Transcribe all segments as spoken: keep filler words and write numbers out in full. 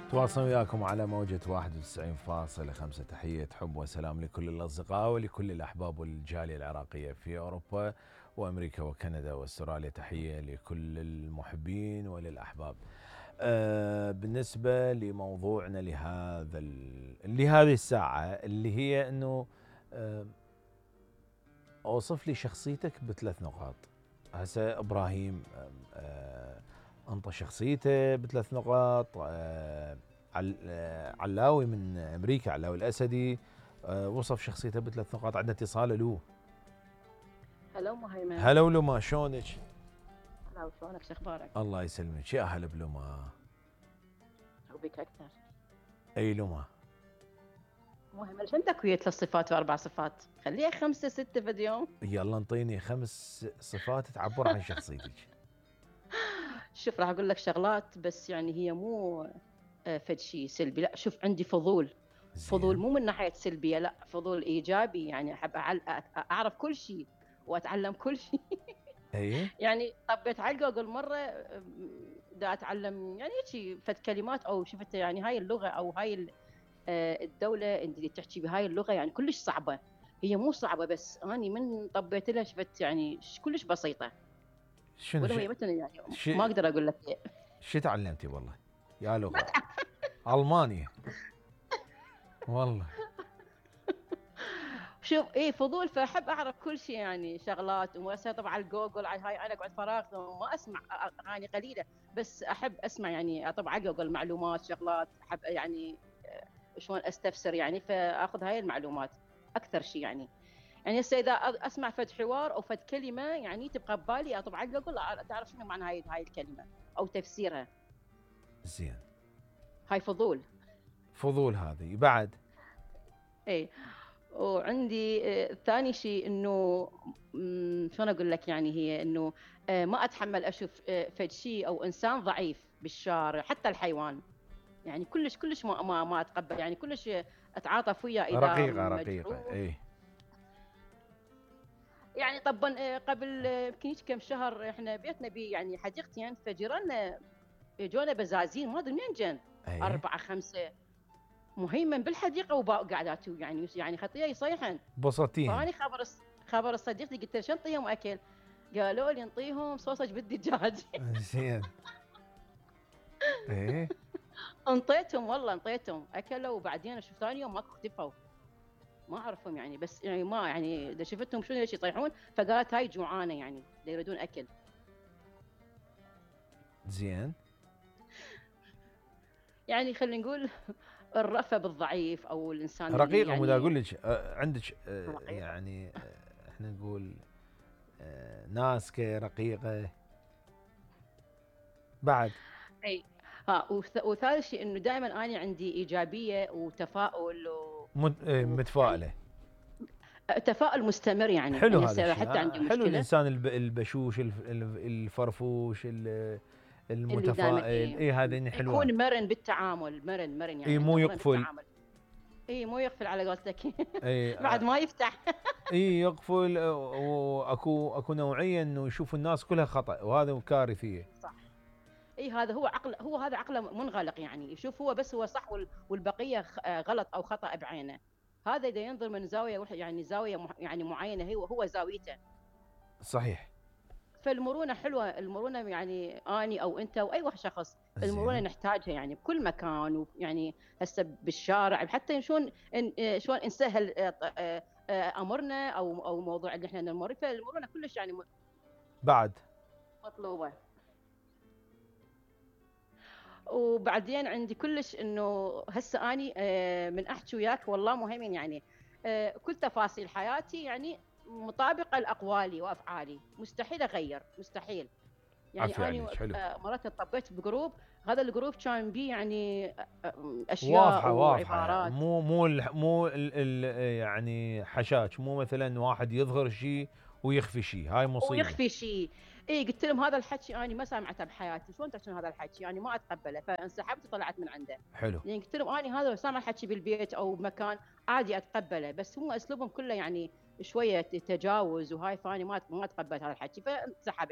تواصل وياكم على موجة واحد وتسعين فاصلة خمسة. تحية حب وسلام لكل الأصدقاء ولكل الأحباب والجالية العراقية في أوروبا وأمريكا وكندا واستراليا. تحية لكل المحبين وللأحباب. آه بالنسبة لموضوعنا لهذا ال... لهذه الساعة اللي هي أنه آه أوصف لي شخصيتك بثلاث نقاط. هسه إبراهيم آه انطى شخصيته بثلاث نقاط. آه علاوي من امريكا، علاوي الاسدي، آه وصف شخصيته بثلاث نقاط. عندنا اتصال. الو هلا ام هيمن. هلا ولما، شلونك؟ هلا وشلونك، شو اخبارك؟ الله يسلمك. يا هلا بلما. وبك اكثر. اي لما مو هيمن، شو عندك ويا ثلاث صفات واربع صفات؟ خليها خمسه سته في اليوم. يلا انطيني خمس صفات تعبر عن شخصيتك. شوف، راح اقول لك شغلات بس يعني هي مو فد شيء سلبي، لا. شوف، عندي فضول. زين. فضول مو من ناحيه سلبيه، لا، فضول ايجابي. يعني احب اعرف كل شيء واتعلم كل شيء. اي يعني طبيت على جوجل مره دا اتعلم يعني شيء فد كلمات، او شفت يعني هاي اللغه او هاي الدوله اللي تحكي بهاي اللغه يعني كلش صعبه. هي مو صعبه، بس اني من طبيت لها شفت يعني كلش بسيطه. شنو ولا ش... هي مثلا يعني ش... ما اقدر اقول لك إيه. شو تعلمتي والله؟ يا لغه المانيا والله. شوف، ايه فضول، فاحب اعرف كل شيء يعني شغلات. ومرسله طبعا على جوجل، على هاي انا اقعد فراغ ما اسمع اغاني قليله، بس احب اسمع يعني طبعا على جوجل معلومات شغلات. احب يعني شلون استفسر يعني، فاخذ هاي المعلومات اكثر شيء يعني. يعني هسه اذا اسمع فد حوار او فد كلمه يعني تبقى ببالي، اطب على جوجل تعرف شنو معنى هاي هاي الكلمه او تفسيرها. زين. هاي فضول. فضول هذه بعد. اي. وعندي آه، ثاني شيء انه شلون اقول لك يعني، هي انه آه، ما اتحمل اشوف آه، فد شيء او انسان ضعيف بالشارع، حتى الحيوان. يعني كلش كلش ما ما, ما اتقبل، يعني كلش اتعاطف وياه اذا رقيقه رقيقه. مجروح. اي يعني طبعا قبل يمكن كم شهر احنا بيتنا بي يعني حديقتين، يعني فجيراننا اجونا بزازين ما ادري منين جن. اي اربعه خمسه مهيمن بالحديقه وقعدات يعني يعني خطيه يصيحن. بسطتيهن. فاني خبر خبر صديقتي قلت له شو نعطيهم اكل؟ قالوا لي نعطيهم صوصج بالدجاج. زين. ايه انطيتهم والله، انطيتهم اكلوا، وبعدين شوف ثاني يوم ماكو اختفوا. ما اعرفهم يعني، بس يعني ما يعني اذا شفتهم شنو ليش يطيحون، فقالت هاي جوعانه يعني يريدون اكل. زين. يعني خلينا نقول الرأفة بالضعيف او الانسان اللي رقيقة. ودا يعني اقول لك آه، عندك آه، رقيقة. يعني آه، احنا نقول آه، ناسكة رقيقة بعد. اي. ها وث- وثالث شيء انه دائما انا عندي ايجابيه وتفاؤل و... مت- آه، ويعني متفائلة. تفاؤل مستمر يعني. حلو يعني هذا هسه الشيء. حتى آه، عندي حلو مشكله. الانسان الب- البشوش الف- الف- الفرفوش ال- اللي دائما المتفائل. إيه اي هذين حلوات. يكون مرن بالتعامل، مرن مرن اي يعني مو عنده مرن يقفل. بالتعامل. اي مو يغفل على قولتك. اي بعد آه، ما يفتح. اي يقفل. آه، واكو اكو نوعية انه يشوف الناس كلها خطأ، وهذا كارثية. صح. اي هذا هو عقل، هو هذا عقله منغلق يعني، يشوف هو بس هو صح وال- والبقيه خ- آه، غلط او خطا بعينه. هذا اذا ينظر من زاويه وح- يعني زاويه مح- يعني معينه، هو هو زاويته. صحيح. فالمرونه حلوه، المرونه يعني اني او انت او اي شخص، المرونه زين. نحتاجها يعني بكل مكان. ويعني هسه بالشارع حتى شلون إن- آه، شلون نسهل آه، ط- آه، آه، امرنا او او موضوع اللي احنا نمر، فالمرونه كلش يعني م- بعد. مطلوبه. وبعدين عندي كلش انه هسه اني آه، من احكي وياك والله مهمين يعني آه، كل تفاصيل حياتي يعني مطابقه لاقوالي وافعالي، مستحيل اغير، مستحيل. عافية يعني اني عليك. حلو. آه، مرات طبيت بجروب، هذا الجروب كان بيه يعني آه، آه، اشياء واضحة واضحة يعني وعبارات. مو مو ال مو ال ال يعني حشاش. مو مثلا واحد يظهر شيء ويخفي شيء. هاي مصيبة. ويخفي شيء. اي قلت لهم هذا الحكي انا ما سمعته بحياتي، شلون تحكون هذا الحكي يعني ما اتقبله، فانسحبت وطلعت من عنده. حلو. يعني قلت لهم انا هذا سامع الحكي بالبيت او بمكان عادي اتقبله، بس هم اسلوبهم كله يعني شويه تجاوز وهاي، فاني ما ما تقبلت هذا الحكي فانسحبت.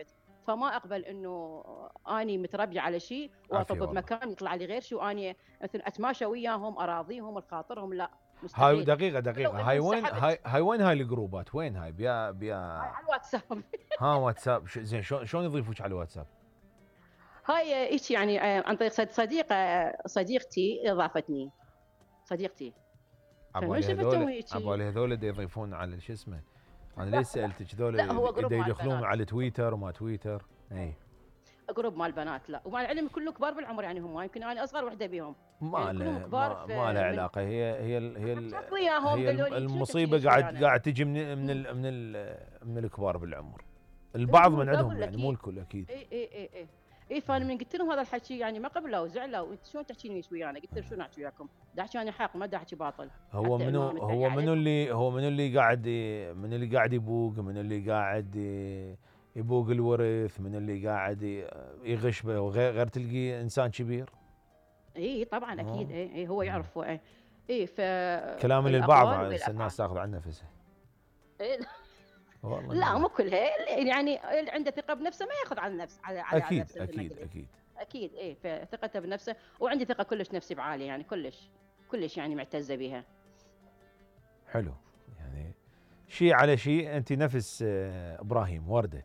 فما اقبل انه اني متربيه على شيء عافية واطب والله. بمكان يطلع لي غير شيء، واني مثلا اتماشى وياهم اراضيهم لخاطرهم، لا هاي مستحيل. دقيقة ولو دقيقة، انه هاي وين هاي انسحبت. هاي وين هاي الجروبات؟ وين هاي؟ بيا هاي بيا على الواتساب. ها واتساب. ش- زين شلون شلون يضيفوك على الواتساب؟ هاي ايش يعني، آه، عن طريق صد- صديقه صديقتي اضافتني، صديقتي، فمن عبالي شفتهم هذول هيجي. عبالي هذول دا يضيفون على شو اسمه. انا ليش سالتك هذول لا هو جروب دا مال يدخلون بنات. على تويتر وما تويتر؟ اي جروب مال بنات، لا ومع العلم كله كبار بالعمر، يعني هم يمكن انا اصغر وحده بيهم، ما يعني كلهم له كبار ما, ما له في من. علاقه. هي هي ال- هي ال- حكيت وياهم هي قالوا الم- لي شو تحكي المصيبه ايش قاعد ويانا. قاعد تجي من من مم. ال من ال من الكبار بالعمر. اي البعض مو من عندهم قبل يعني، مو اكيد. الكل اكيد. اي اي اي اي اي فانا من قلت لهم هذا الحكي يعني ما قبلوا زعلوا، انت شلون تحكيني ايش ويانا؟ قلت لهم شو نحكي وياكم؟ دا احكي انا حق، ما دا احكي باطل. هو حتى منو ما متريق هو منو عليكم. اللي هو منو اللي قاعد ي- من اللي قاعد يبوق، من اللي قاعد ي- يبوق الورث، من اللي قاعد ي- يغش به، وغير غير تلقي انسان كبير. اي طبعا اكيد، آه. اي اي هو مم. يعرف. اي اي كلام للبعض فالاقوال هسه الناس والافعال. تاخذ عن نفسها. إيه. والله لا انه مو كلها، يعني اللي عنده ثقه بنفسه ما ياخذ على النفس على على على اكيد نفسه مثل ما اكيد قلت. اكيد. اكيد ايه، فثقته بنفسه، وعندي ثقه كلش نفسي بعالي، يعني كلش كلش يعني معتزه بها. حلو. يعني شيء على شيء، انت نفس آه، ابراهيم ورده.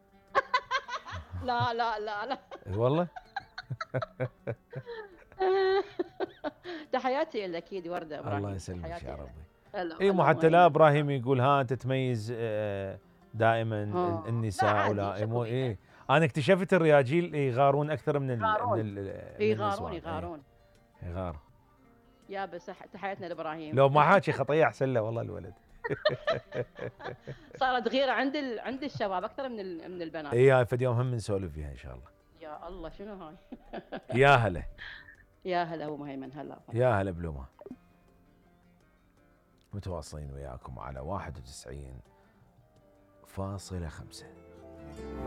لا لا لا لا. اي والله. تحياتي لك اكيد ورده الله ابراهيم، يسلمك تحياتي يا لك. ربي. هلا اي مو هلا حتى لا ومهيمن. ابراهيم يقول ها انت تميز آه، دائما ال- ها لا النساء، عادي ولا إي شكو مو بيها. اي. انا اكتشفت الرياجيل يغارون اكثر من ال من يغارون. ال من يغارون النسوان. إي، يغارون. يغار. يا بس تحياتنا لابراهيم. لو ما حاكي خطيه احسن له والله الولد. صارت غيره عند ال... عند الشباب اكثر من ال... من البنات. اي هاي فد يوم هم نسولف فيها ان شاء الله. يا الله شنو هاي. يا هلا. يا هلا ابو مهيمن، هلا. يا هلا بلومه. متواصلين وياكم على واحد وتسعين فاصلة خمسة.